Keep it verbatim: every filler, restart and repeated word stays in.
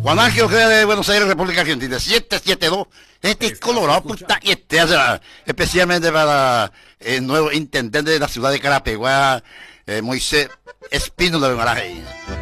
Juan Ángel Ojeda de Buenos Aires, República Argentina, siete siete dos. Este es Colorado, puta, y este, o sea, especialmente para el nuevo intendente de la ciudad de Carapeguá, eh, Moisés Espínola de Maraje.